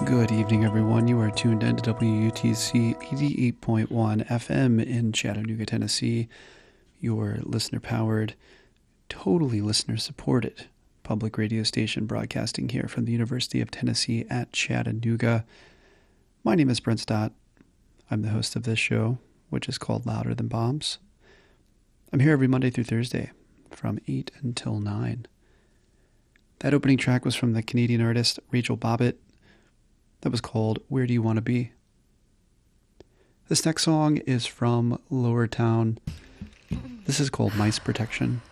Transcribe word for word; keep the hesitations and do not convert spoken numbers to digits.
Good evening, everyone. You are tuned in to W U T C eighty-eight point one F M in Chattanooga, Tennessee. Your listener-powered, totally listener-supported public radio station broadcasting here from the University of Tennessee at Chattanooga. My name is Brent Stott. I'm the host of this show, which is called Louder Than Bombs. I'm here every Monday through Thursday from eight until nine. That opening track was from the Canadian artist Rachel Bobbitt. That was called Where Do You Want to Be? This next song is from Lower Town. This is called Mice Protection.